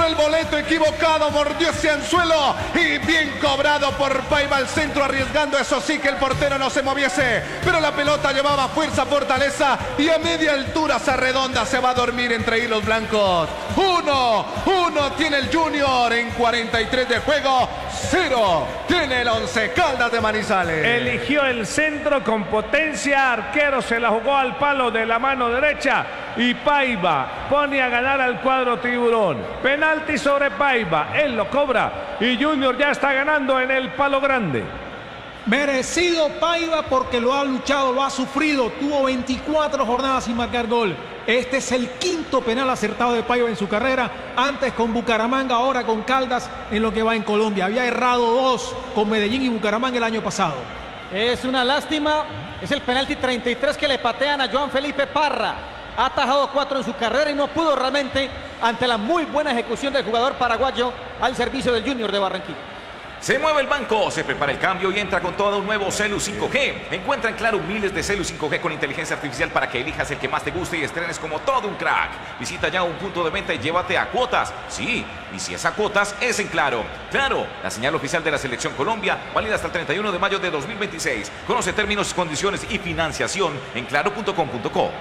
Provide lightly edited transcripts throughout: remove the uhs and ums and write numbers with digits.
el boleto equivocado, mordió ese anzuelo y bien cobrado por Paiva al centro, arriesgando eso sí que el portero no se moviese, pero la pelota llevaba fuerza, fortaleza y a media altura se redonda, se va a dormir entre hilos blancos. 1-1 tiene el Junior en 43 de juego, 0 tiene el Once Caldas de Manizales. Eligió el centro con potencia, arquero se la jugó al palo de la mano derecha y Paiva pone a ganar al cuadro tiburón. Penalti sobre Paiva, él lo cobra y Junior ya está ganando en el palo grande. Merecido Paiva porque lo ha luchado, lo ha sufrido, tuvo 24 jornadas sin marcar gol. Este es el quinto penal acertado de Paiva en su carrera, antes con Bucaramanga, ahora con Caldas en lo que va en Colombia. Había errado 2 con Medellín y Bucaramanga el año pasado. Es una lástima, es el penalti 33 que le patean a Joan Felipe Parra. Ha atajado 4 en su carrera y no pudo realmente ante la muy buena ejecución del jugador paraguayo al servicio del Junior de Barranquilla. Se mueve el banco, se prepara el cambio y entra con todo un nuevo Celu 5G. Encuentra en Claro miles de Celu 5G con inteligencia artificial para que elijas el que más te guste y estrenes como todo un crack. Visita ya un punto de venta y llévate a cuotas. Sí, y si es a cuotas, es en Claro. Claro, la señal oficial de la Selección Colombia, válida hasta el 31 de mayo de 2026. Conoce términos, condiciones y financiación en claro.com.co.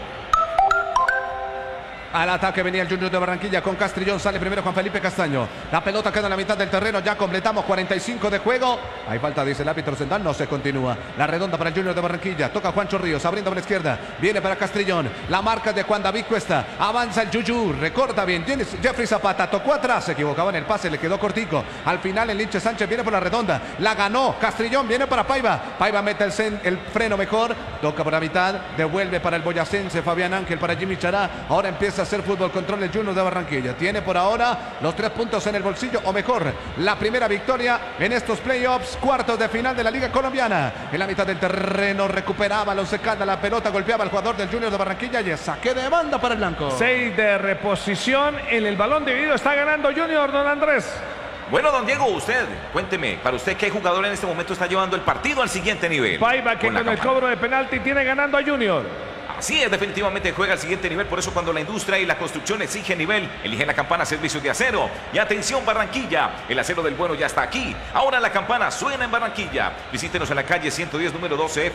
Al ataque venía el Junior de Barranquilla con Castrillón, sale primero Juan Felipe Castaño. La pelota queda en la mitad del terreno, ya completamos 45 de juego. Hay falta, dice el árbitro central, no se continúa. La redonda para el Junior de Barranquilla, toca Juancho Ríos, abriendo por la izquierda, viene para Castrillón. La marca de Juan David Cuesta, avanza el Yuyu, recorta bien, tiene Jeffrey Zapata, tocó atrás, se equivocaba en el pase, le quedó cortico. Al final el Linche Sánchez viene por la redonda, la ganó, Castrillón viene para Paiva. Paiva mete el freno mejor, toca por la mitad, devuelve para el boyacense Fabián Ángel, para Jimmy Chará. Ahora empieza a hacer fútbol control el Junior de Barranquilla. Tiene por ahora los 3 puntos en el bolsillo, o mejor, la primera victoria en estos playoffs, cuartos de final de la Liga Colombiana. En la mitad del terreno recuperaba el Once Caldas, la pelota golpeaba al jugador del Junior de Barranquilla y saque de banda para el blanco. 6 de reposición en el balón dividido, está ganando Junior, don Andrés. Bueno, don Diego, usted, cuénteme, para usted, ¿qué jugador en este momento está llevando el partido al siguiente nivel? Paiva, que con el cobro de penalti tiene ganando a Junior. Así es, definitivamente juega al siguiente nivel, por eso cuando la industria y la construcción exigen nivel, elige la campana Servicios de Acero. Y atención Barranquilla, el acero del bueno ya está aquí. Ahora la campana suena en Barranquilla. Visítenos en la calle 110, número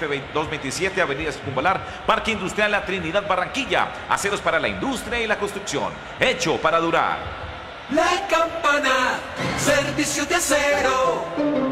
12F227, Avenida Circunvalar, Parque Industrial La Trinidad, Barranquilla. Aceros para la industria y la construcción, hecho para durar. La campana, Servicios de Acero.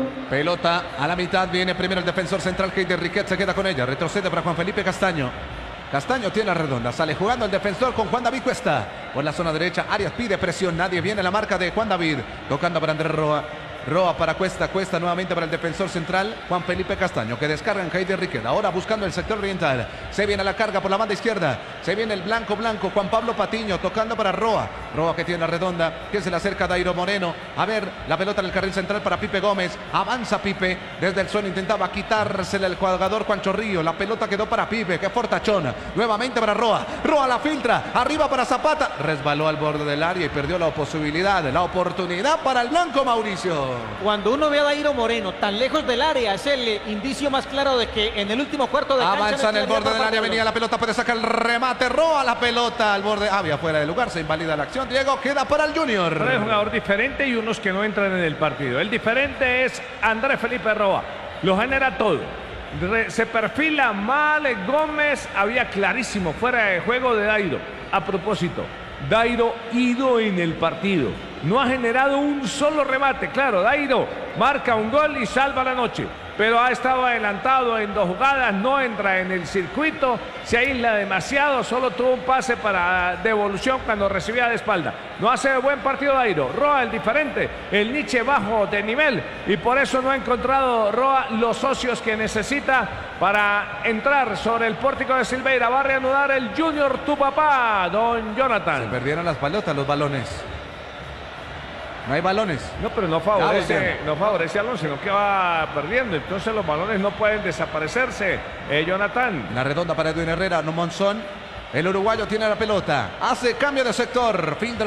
Pelota a la mitad, viene primero el defensor central, Heider Riquet, se queda con ella, retrocede para Juan Felipe Castaño. Castaño tiene la redonda, sale jugando el defensor con Juan David Cuesta. Por la zona derecha, Arias pide presión, nadie viene la marca de Juan David. Tocando para Andrés Roa. Roa para Cuesta, Cuesta nuevamente para el defensor central, Juan Felipe Castaño, que descarga en Heider Riquet. Ahora buscando el sector oriental. Se viene la carga por la banda izquierda. Se viene el blanco, Juan Pablo Patiño, tocando para Roa. Roa que tiene la redonda, que se le acerca a Dairo Moreno. A ver, la pelota en el carril central para Pipe Gómez. Avanza Pipe, desde el suelo intentaba quitársela el jugador Juan Chorrillo. La pelota quedó para Pipe, que fortachón. Nuevamente para Roa. Roa la filtra, arriba para Zapata. Resbaló al borde del área y perdió la posibilidad, la oportunidad para el blanco, Mauricio. Cuando uno ve a Dairo Moreno tan lejos del área, es el indicio más claro de que en el último cuarto de cancha avanza en el borde del área, venía la pelota, puede sacar el remate, Roa la pelota al borde, había fuera de lugar, se invalida la acción. Diego, queda para el Junior. Pero es un jugador diferente y unos que no entran en el partido. El diferente es Andrés Felipe Roa, lo genera todo. Se perfila mal Gómez, había clarísimo fuera de juego de Dairo. A propósito, Dairo ido en el partido, no ha generado un solo remate. Claro, Dairo marca un gol y salva la noche, pero ha estado adelantado en 2 jugadas, no entra en el circuito, se aísla demasiado, solo tuvo un pase para devolución cuando recibía de espalda. No hace buen partido Dairo. Roa el diferente, el Nietzsche bajo de nivel, y por eso no ha encontrado Roa los socios que necesita para entrar sobre el pórtico de Silveira. Va a reanudar el Junior, tu papá, don Jonathan. Se perdieron las pelotas, los balones. No hay balones. No, pero no favorece a Alonso, sino que va perdiendo. Entonces los balones no pueden desaparecerse. Jonathan. La redonda para Edwin Herrera, no Monzón. El uruguayo tiene la pelota. Hace cambio de sector. Fin de la